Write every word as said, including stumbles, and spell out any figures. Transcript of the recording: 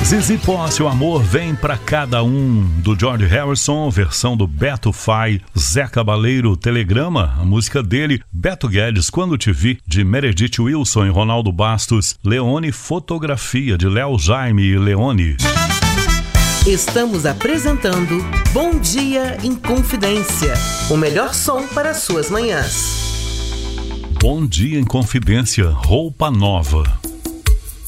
Zizi Posse, o amor vem pra cada um, do George Harrison, versão do Beto Fai, Zé Cabaleiro, Telegrama, a música dele, Beto Guedes, Quando Te Vi, de Meredith Wilson e Ronaldo Bastos, Leone, Fotografia, de Léo Jaime e Leone. Estamos apresentando Bom Dia em Confidência, o melhor som para suas manhãs. Bom Dia em Confidência, roupa nova.